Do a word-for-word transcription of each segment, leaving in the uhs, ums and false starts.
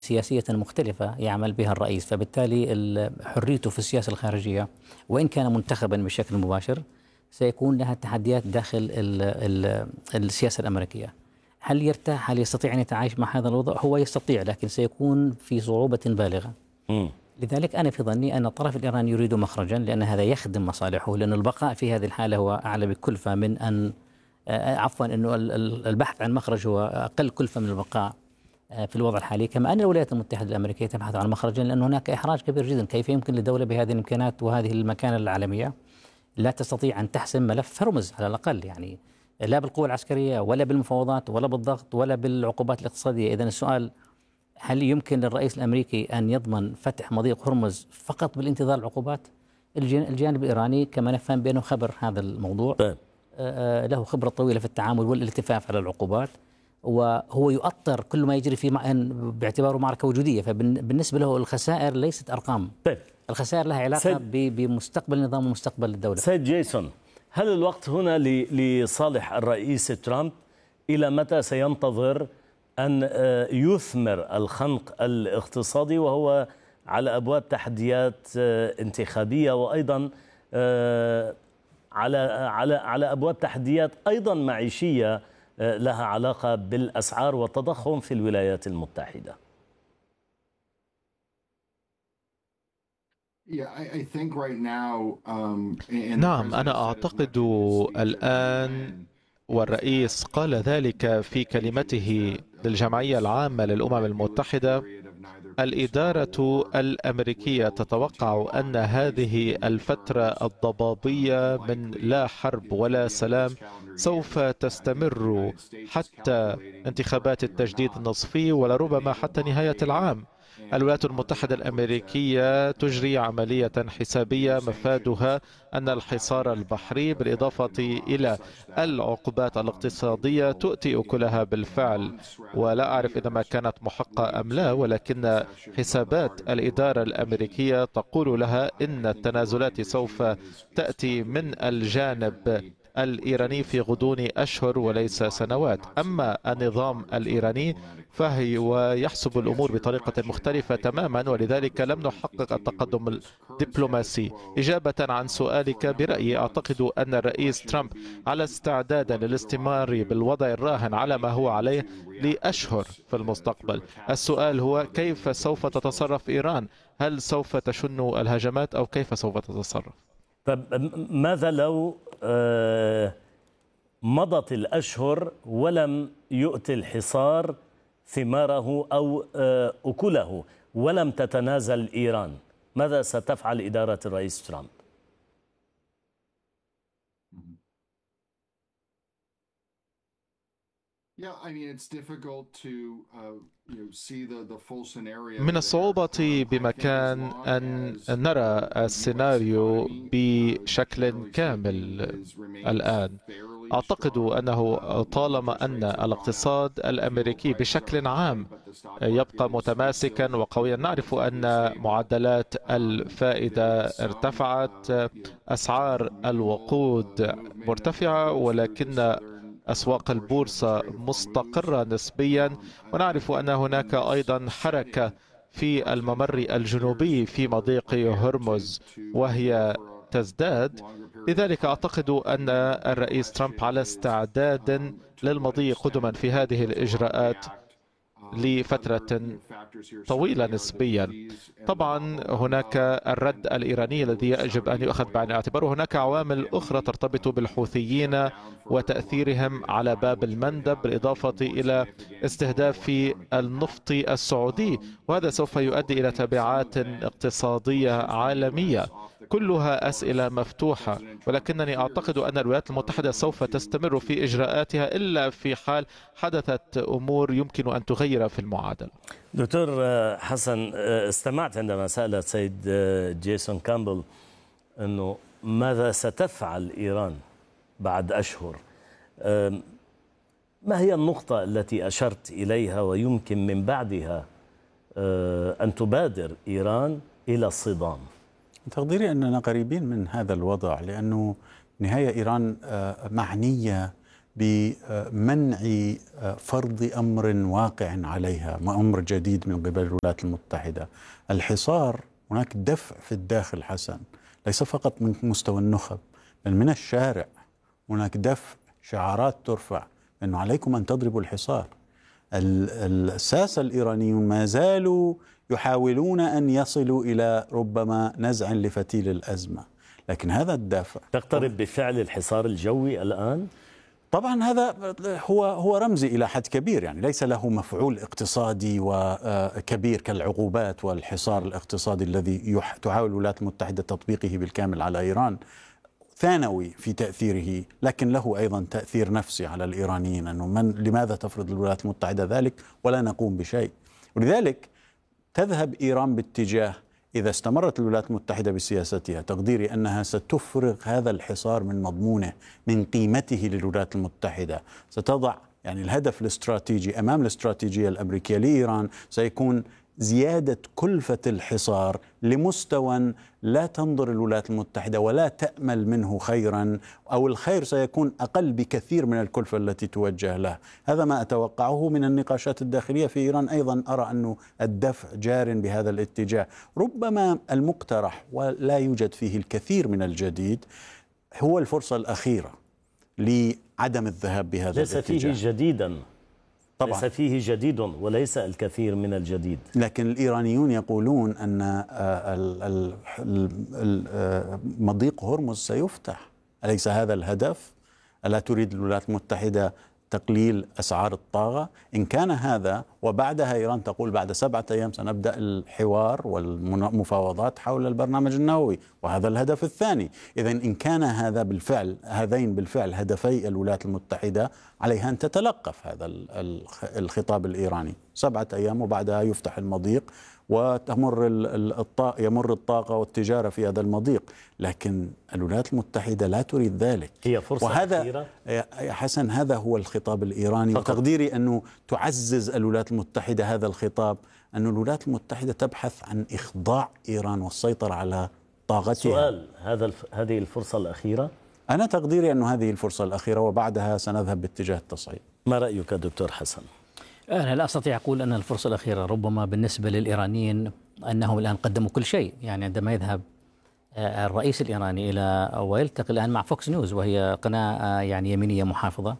سياسية مختلفة يعمل بها الرئيس، فبالتالي ال- حريته في السياسة الخارجية وإن كان منتخبا بشكل مباشر سيكون لها تحديات داخل ال ال السياسة الأمريكية. هل يرتاح؟ هل يستطيع أن يتعايش مع هذا الوضع؟ هو يستطيع، لكن سيكون في صعوبة بالغة. مم. لذلك أنا في ظني أن الطرف الإيراني يريد مخرجا، لأن هذا يخدم مصالحه، لأن البقاء في هذه الحالة هو أعلى بكلفة من أن آه، عفوا أنه ال- ال- البحث عن مخرج هو أقل كلفة من البقاء آه، في الوضع الحالي. كما أن الولايات المتحدة الأمريكية تبحث عن مخرج، لأن هناك إحراج كبير جدا. كيف يمكن لدولة بهذه الإمكانات وهذه المكانة العالمية لا تستطيع أن تحسم ملف هرمز على الأقل؟ يعني لا بالقوة العسكرية ولا بالمفاوضات ولا بالضغط ولا بالعقوبات الاقتصادية. إذن السؤال، هل يمكن للرئيس الأمريكي أن يضمن فتح مضيق هرمز فقط بالانتظار العقوبات؟ الجان- الجانب الإيراني كما نفهم بأنه خبر هذا الموضوع، طيب. آه، له خبرة طويلة في التعامل والالتفاف على العقوبات، وهو يؤطر كل ما يجري في مع- باعتباره معركة وجودية. فبالنسبة له الخسائر ليست أرقام، طيب الخسائر لها علاقة سيد ب- بمستقبل النظام ومستقبل الدولة. سيد جيسون، هل الوقت هنا ل- لصالح الرئيس ترامب؟ إلى متى سينتظر أن آه، يثمر الخنق الاقتصادي وهو على أبواب تحديات آه، انتخابية، وأيضا آه، على على على أبواب تحديات أيضا معيشية آه، لها علاقة بالأسعار والتضخم في الولايات المتحدة؟ نعم، أنا أعتقد الآن، والرئيس قال ذلك في كلمته للجمعية العامة للأمم المتحدة، الإدارة الأمريكية تتوقع أن هذه الفترة الضبابية من لا حرب ولا سلام سوف تستمر حتى انتخابات التجديد النصفي ولربما حتى نهاية العام. الولايات المتحدة الأمريكية تجري عملية حسابية مفادها أن الحصار البحري بالإضافة إلى العقوبات الاقتصادية تؤتي أكلها بالفعل، ولا أعرف إذا ما كانت محققة أم لا، ولكن حسابات الإدارة الأمريكية تقول لها إن التنازلات سوف تأتي من الجانب الإيراني في غضون أشهر وليس سنوات. أما النظام الإيراني فهو يحسب الأمور بطريقة مختلفة تماما، ولذلك لم نحقق التقدم الدبلوماسي. إجابة عن سؤالك، برأيي أعتقد أن الرئيس ترامب على استعداد للاستمرار بالوضع الراهن على ما هو عليه لأشهر في المستقبل. السؤال هو كيف سوف تتصرف إيران؟ هل سوف تشن الهجمات أو كيف سوف تتصرف؟ طب ماذا لو آه، مضت الأشهر ولم يؤتي الحصار ثماره أو آه، أكله ولم تتنازل إيران؟ ماذا ستفعل إدارة الرئيس ترامب؟ من الصعوبة بمكان أن نرى السيناريو بشكل كامل الآن. أعتقد أنه طالما أن الاقتصاد الأمريكي بشكل عام يبقى متماسكا وقويا، نعرف أن معدلات الفائدة ارتفعت، أسعار الوقود مرتفعة، ولكن أسواق البورصة مستقرة نسبيا، ونعرف أن هناك أيضا حركة في الممر الجنوبي في مضيق هرمز وهي تزداد. لذلك أعتقد أن الرئيس ترامب على استعداد للمضي قدما في هذه الإجراءات لفترة طويلة نسبيا. طبعا هناك الرد الإيراني الذي يجب أن يؤخذ بعين الاعتبار، وهناك عوامل أخرى ترتبط بالحوثيين وتأثيرهم على باب المندب، بالإضافة إلى استهداف النفط السعودي، وهذا سوف يؤدي إلى تبعات اقتصادية عالمية. كلها أسئلة مفتوحة، ولكنني أعتقد أن الولايات المتحدة سوف تستمر في إجراءاتها إلا في حال حدثت أمور يمكن أن تغير في المعادلة. دكتور حسن، استمعت عندما سأل السيد جيسون كامبل أنه ماذا ستفعل إيران بعد أشهر. ما هي النقطة التي أشرت إليها ويمكن من بعدها أن تبادر إيران إلى الصدام؟ تقديري أننا قريبين من هذا الوضع، لأنه نهاية إيران معنية بمنع فرض أمر واقع عليها، أمر جديد من قبل الولايات المتحدة. الحصار هناك دفع في الداخل حسن، ليس فقط من مستوى النخب بل من الشارع. هناك دفع، شعارات ترفع أنه عليكم أن تضربوا الحصار. الساسة الإيرانيون ما زالوا يحاولون أن يصلوا إلى ربما نزع لفتيل الأزمة، لكن هذا الدافع تقترب بفعل الحصار الجوي الآن؟ طبعا هذا هو هو رمزي إلى حد كبير، يعني ليس له مفعول اقتصادي وكبير كالعقوبات والحصار الاقتصادي الذي تحاول الولايات المتحدة تطبيقه بالكامل على إيران. ثانوي في تأثيره، لكن له أيضا تأثير نفسي على الإيرانيين، أنه من لماذا تفرض الولايات المتحدة ذلك ولا نقوم بشيء. ولذلك تذهب إيران باتجاه، إذا استمرت الولايات المتحدة بسياستها، تقديري أنها ستفرغ هذا الحصار من مضمونه، من قيمته للولايات المتحدة. ستضع يعني الهدف الاستراتيجي أمام الاستراتيجية الأمريكية لإيران سيكون زيادة كلفة الحصار لمستوى لا تنظر الولايات المتحدة ولا تأمل منه خيرا، أو الخير سيكون أقل بكثير من الكلفة التي توجه له. هذا ما أتوقعه من النقاشات الداخلية في إيران. أيضا أرى أن الدفع جار بهذا الاتجاه. ربما المقترح ولا يوجد فيه الكثير من الجديد هو الفرصة الأخيرة لعدم الذهاب بهذا ليس الاتجاه. ليس فيه جديدا طبعا. ليس فيه جديد وليس الكثير من الجديد، لكن الإيرانيون يقولون أن مضيق هرمز سيفتح. أليس هذا الهدف؟ ألا تريد الولايات المتحدة تقليل أسعار الطاقة؟ إن كان هذا، وبعدها إيران تقول بعد سبعة أيام سنبدأ الحوار والمفاوضات حول البرنامج النووي، وهذا الهدف الثاني. إذن إن كان هذا بالفعل، هذين بالفعل هدفي الولايات المتحدة، عليها أن تتلقف هذا الخطاب الإيراني. سبعة أيام وبعدها يفتح المضيق وتمر الطاقة يمر الطاقة والتجارة في هذا المضيق. لكن الولايات المتحدة لا تريد ذلك. هي فرصة وهذا أخيرة يا حسن، هذا هو الخطاب الإيراني. فقط. وتقديري أنه تعزز الولايات المتحدة هذا الخطاب، أن الولايات المتحدة تبحث عن إخضاع إيران والسيطرة على طاقتها. سؤال، هذا الف... هذه الفرصة الأخيرة؟ أنا تقديري أن هذه الفرصة الأخيرة، وبعدها سنذهب باتجاه التصعيد. ما رأيك دكتور حسن؟ أنا لا أستطيع أقول أن الفرصة الأخيرة. ربما بالنسبة للإيرانيين أنهم الآن قدموا كل شيء. يعني عندما يذهب الرئيس الإيراني إلى ويلتقي الآن مع فوكس نيوز، وهي قناة يعني يمينية محافظة،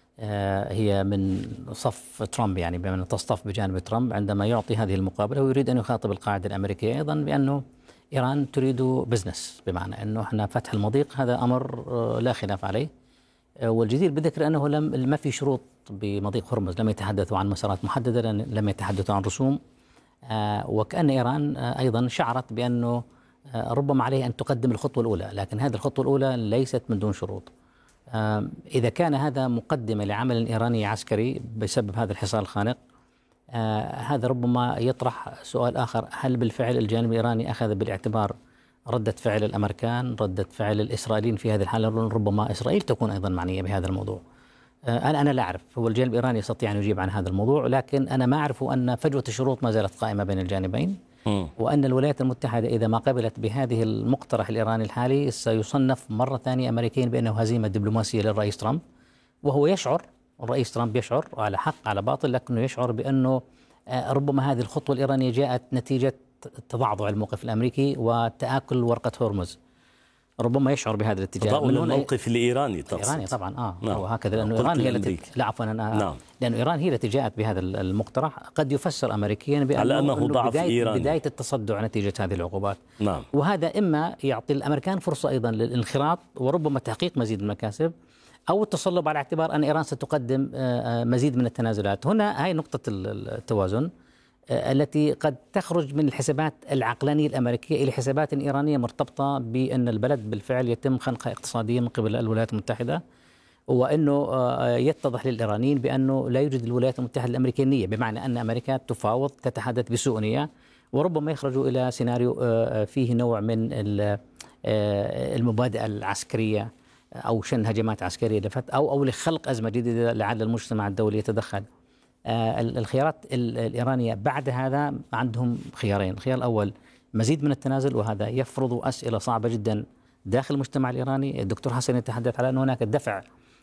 هي من صف ترامب، يعني بمن تصطف بجانب ترامب، عندما يعطي هذه المقابلة ويريد أن يخاطب القاعدة الأمريكية أيضا بأنه إيران تريد بزنس، بمعنى أنه احنا فتح المضيق هذا أمر لا خلاف عليه. والجدير بالذكر أنه لم ما في شروط بمضيق هرمز، لم يتحدثوا عن مسارات محددة، لم يتحدثوا عن رسوم. وكأن إيران أيضا شعرت بأنه ربما عليه أن تقدم الخطوة الأولى، لكن هذه الخطوة الأولى ليست من دون شروط. إذا كان هذا مقدمة لعمل إيراني عسكري بسبب هذا الحصار الخانق، هذا ربما يطرح سؤال آخر: هل بالفعل الجانب الإيراني أخذ بالاعتبار ردة فعل الأمريكان، ردة فعل الإسرائيليين في هذه الحالة؟ ربما إسرائيل تكون أيضا معنية بهذا الموضوع. أنا أنا لا أعرف، هو الجانب الإيراني يستطيع أن يجيب عن هذا الموضوع، لكن أنا ما أعرف أن فجوة الشروط ما زالت قائمة بين الجانبين، وأن الولايات المتحدة إذا ما قبلت بهذه المقترح الإيراني الحالي سيصنف مرة ثانية أمريكيا بأنه هزيمة دبلوماسية للرئيس ترامب. وهو يشعر، الرئيس ترامب يشعر على حق على باطل، لكنه يشعر بأنه ربما هذه الخطوة الإيرانية جاءت نتيجة تضعضع الموقف الأمريكي وتآكل ورقة هرمز. ربما يشعر بهذا الاتجاه. تضاؤل الموقف الإيراني تقصد؟ الإيراني طبعا اه نعم. وهكذا، لأنه إيران هي التي لا عفوا أنا نعم. لأنه إيران هي التي جاءت بهذا المقترح، قد يفسر أمريكيا بأنه على أنه ضعف بداية, إيراني. بداية التصدع نتيجة هذه العقوبات. نعم. وهذا إما يعطي الأمريكان فرصة أيضا للانخراط وربما تحقيق مزيد من المكاسب، أو التصلب على اعتبار أن إيران ستقدم مزيد من التنازلات. هنا هاي نقطة التوازن التي قد تخرج من الحسابات العقلانية الأمريكية إلى حسابات إيرانية مرتبطة بأن البلد بالفعل يتم خنقها اقتصاديا من قبل الولايات المتحدة، وأنه يتضح للإيرانيين بأنه لا يوجد الولايات المتحدة الأمريكية نية، بمعنى أن أمريكا تفاوض تتحدث بسوء نية، وربما يخرجوا إلى سيناريو فيه نوع من المبادئة العسكرية أو شن هجمات عسكرية لفت أو أو لخلق أزمة جديدة لعل المجتمع الدولي يتدخل. الخيارات الإيرانية بعد هذا عندهم خيارين: الخيار الأول مزيد من التنازل، وهذا يفرض أسئلة صعبة جدا داخل المجتمع الإيراني. الدكتور حسن يتحدث على أن هناك دفع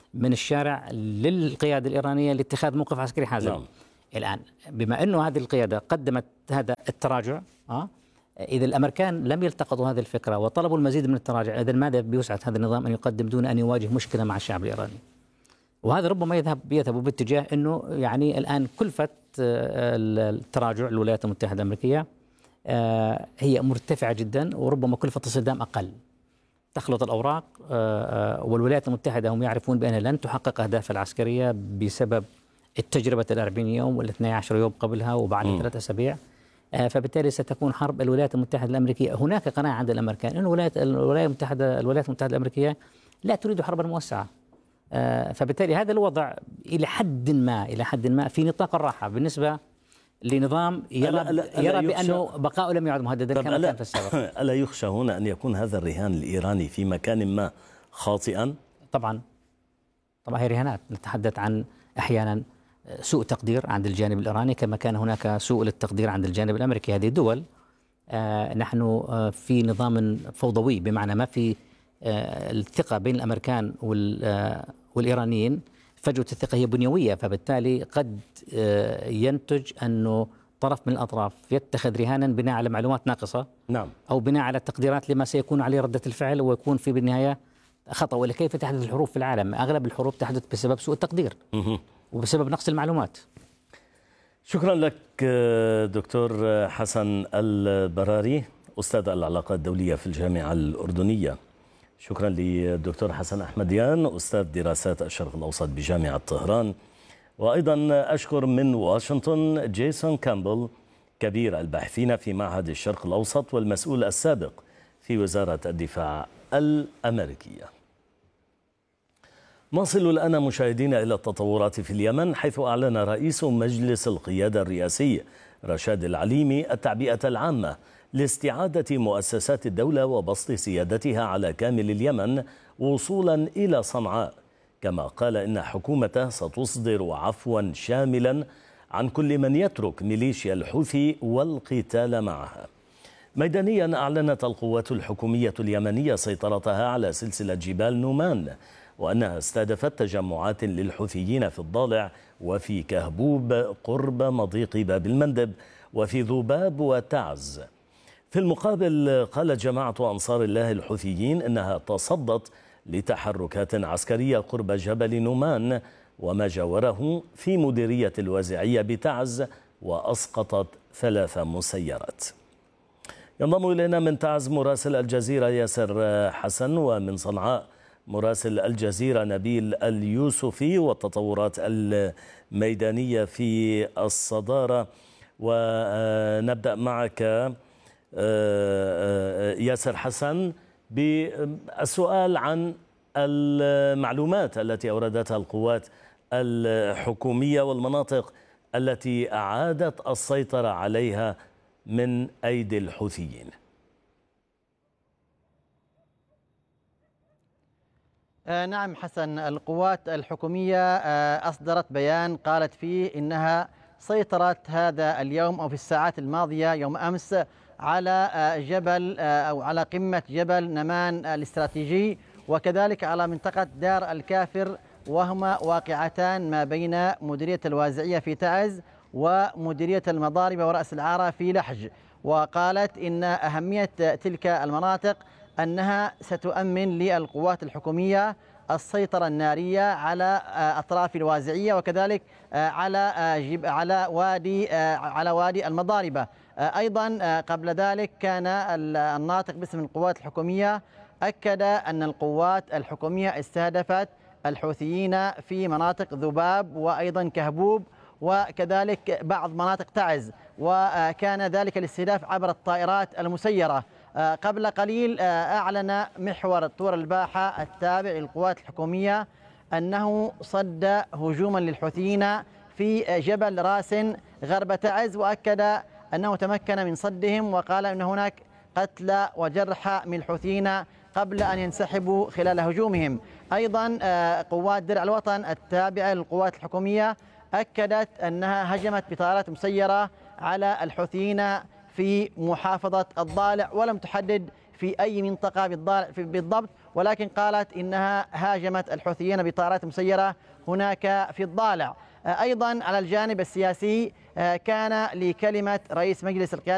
من الشارع للقيادة الإيرانية لاتخاذ موقف عسكري حازم. نعم. الآن بما أنه هذه القيادة قدمت هذا التراجع، أه إذا الأمريكان لم يلتقطوا هذه الفكرة وطلبوا المزيد من التراجع، إذا ماذا بيسعة هذا النظام أن يقدم دون أن يواجه مشكلة مع الشعب الإيراني؟ وهذا ربما يذهب يذهب باتجاه أنه يعني الآن كلفة التراجع للولايات المتحدة الأمريكية هي مرتفعة جدا، وربما كلفة الصدام أقل. تخلط الأوراق، والولايات المتحدة هم يعرفون بأنها لن تحقق أهدافها العسكرية بسبب التجربة الأربعين يوم والاثني عشر يوم قبلها وبعد ثلاث أسابيع. فبالتالي ستكون حرب الولايات المتحدة الأمريكية. هناك قناعة عند الأمريكان أن الولايات الولايات المتحدة الولايات المتحدة الأمريكية لا تريد حربا موسعة. فبالتالي هذا الوضع إلى حد ما إلى حد ما في نطاق الراحة بالنسبة لنظام يرى, ألا ألا يرى ألا بأنه بقاؤه لم يعد مهددا كما كان في السابق. ألا يخشى هنا أن يكون هذا الرهان الإيراني في مكان ما خاطئا؟ طبعا طبعا هي رهانات، نتحدث عن أحيانا سوء تقدير عند الجانب الإيراني كما كان هناك سوء للتقدير عند الجانب الأمريكي. هذه الدول آه نحن آه في نظام فوضوي، بمعنى ما في آه الثقة بين الأمريكان والإيرانيين، فجوة الثقة هي بنيوية، فبالتالي قد آه ينتج أنه طرف من الأطراف يتخذ رهانا بناء على معلومات ناقصة. نعم. أو بناء على تقديرات لما سيكون عليه ردة الفعل، ويكون في بالنهاية خطأ. ولا كيف تحدث الحروب في العالم؟ أغلب الحروب تحدث بسبب سوء التقدير وبسبب نقص المعلومات. شكرا لك دكتور حسن البراري، أستاذ العلاقات الدولية في الجامعة الأردنية. شكرا للدكتور حسن أحمديان، أستاذ دراسات الشرق الأوسط بجامعة طهران. وأيضا أشكر من واشنطن جيسون كامبل، كبير الباحثين في معهد الشرق الأوسط والمسؤول السابق في وزارة الدفاع الأمريكية. نصل الآن مشاهدينا إلى التطورات في اليمن، حيث أعلن رئيس مجلس القيادة الرئاسي رشاد العليمي التعبئة العامة لاستعادة مؤسسات الدولة وبسط سيادتها على كامل اليمن وصولا إلى صنعاء. كما قال إن حكومته ستصدر عفوا شاملا عن كل من يترك ميليشيا الحوثي والقتال معها. ميدانيا أعلنت القوات الحكومية اليمنية سيطرتها على سلسلة جبال نومان، وأنها استهدفت تجمعات للحوثيين في الضالع وفي كهبوب قرب مضيق باب المندب وفي ذباب وتعز. في المقابل قالت جماعة أنصار الله الحوثيين إنها تصدت لتحركات عسكرية قرب جبل نومان وما جاوره في مديرية الوازعية بتعز، وأسقطت ثلاث مسيرات. ينضم إلينا من تعز مراسل الجزيرة ياسر حسن، ومن صنعاء مراسل الجزيرة نبيل اليوسفي، والتطورات الميدانية في الصدارة. ونبدأ معك ياسر حسن بالسؤال عن المعلومات التي أوردتها القوات الحكومية والمناطق التي أعادت السيطرة عليها من أيدي الحوثيين. نعم حسن، القوات الحكومية أصدرت بيان قالت فيه إنها سيطرت هذا اليوم أو في الساعات الماضية يوم أمس على جبل أو على قمة جبل نمان الاستراتيجي، وكذلك على منطقة دار الكافر، وهما واقعتان ما بين مديرية الوازعية في تعز ومديرية المضاربة ورأس العارة في لحج. وقالت إن أهمية تلك المناطق أنها ستؤمن للقوات الحكومية السيطرة النارية على أطراف الوازعية، وكذلك على جب على وادي على وادي المضاربة. أيضا قبل ذلك كان الناطق باسم القوات الحكومية أكد أن القوات الحكومية استهدفت الحوثيين في مناطق ذباب وأيضا كهبوب وكذلك بعض مناطق تعز، وكان ذلك الاستهداف عبر الطائرات المسيرة. قبل قليل أعلن محور طور الباحة التابع للقوات الحكومية أنه صد هجوما للحوثيين في جبل راس غرب تعز، وأكد أنه تمكن من صدهم، وقال أن هناك قتلى وجرحى من الحوثيين قبل أن ينسحبوا خلال هجومهم. أيضا قوات درع الوطن التابعة للقوات الحكومية أكدت أنها هجمت بطائرات مسيرة على الحوثيين في محافظة الضالع، ولم تحدد في أي منطقة بالضبط، ولكن قالت إنها هاجمت الحوثيين بطائرات مسيرة هناك في الضالع. أيضا على الجانب السياسي كان لكلمة رئيس مجلس القيادة